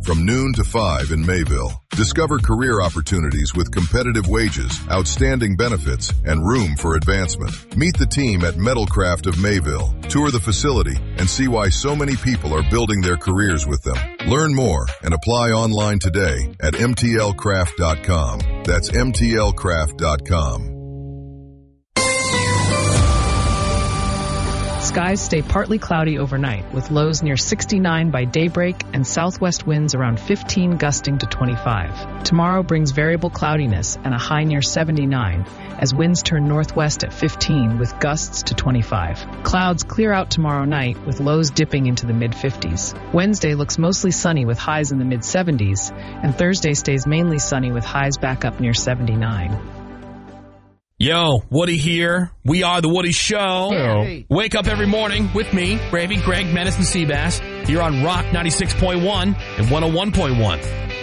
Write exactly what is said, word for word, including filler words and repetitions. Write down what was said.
from noon to five in Mayville. Discover career opportunities with competitive wages, outstanding benefits, and room for advancement. Meet the team at Metalcraft of Mayville. Tour the facility and see why so many people are building their careers with them. Learn more and apply online today at M T L craft dot com. That's M T L craft dot com. Skies stay partly cloudy overnight, with lows near sixty-nine by daybreak and southwest winds around fifteen, gusting to twenty-five. Tomorrow brings variable cloudiness and a high near seventy-nine, as winds turn northwest at fifteen with gusts to twenty-five. Clouds clear out tomorrow night, with lows dipping into the mid-fifties. Wednesday looks mostly sunny with highs in the mid-seventies, and Thursday stays mainly sunny with highs back up near seventy-nine. Yo, Woody here. We are The Woody Show. Hey. Wake up every morning with me, Gravy, Greg, Menace, and Seabass, here on Rock ninety-six point one and one oh one point one.